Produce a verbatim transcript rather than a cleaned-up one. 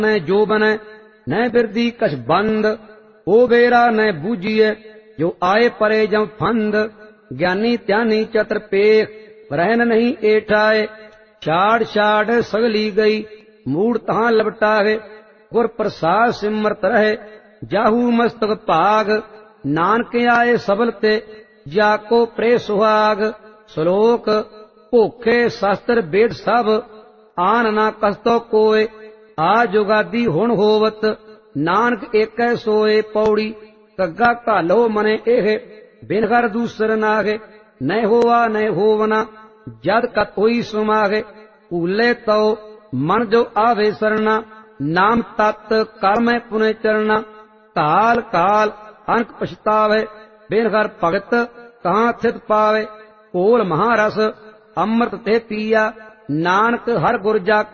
न जो बने न बिरदी कछ बंद, ओ बेरा न बूझिए जो आए परे जम फंद। ज्ञानी त्यानी चतर पेख रहन नहीं एठाए, छाड़ छाड़ सगली गई मूड तहां लपटावे। गुर प्रसाद सिमरत रहे जाहू मस्तक भाग, नानक आए सबल ते जाको प्रे सुहाग। श्लोक भोखे शास्त्र वेद सब आन ना कस्तो कोय, आ जुगादी हुण होवत नानक एकै सोए। पौड़ी कग्गा घालो मने एह बिन घर दूसर नागे, न होवा न होवना जद कत होई सुमागे। भूले तो मन जो आवे सरना, नाम तत् कर्म पुने चरना। काल काल अनक पछतावे बिन घर भगत कहाँ स्थित पावे। कोल महारस अमृत ते पिया नानक हर गुर जा